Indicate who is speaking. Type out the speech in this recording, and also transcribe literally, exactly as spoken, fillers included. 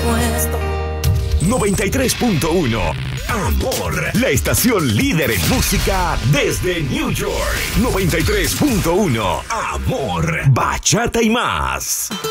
Speaker 1: puesto.
Speaker 2: noventa y tres punto uno Amor, la estación líder en música desde New York. noventa y tres punto uno Amor, bachata y más.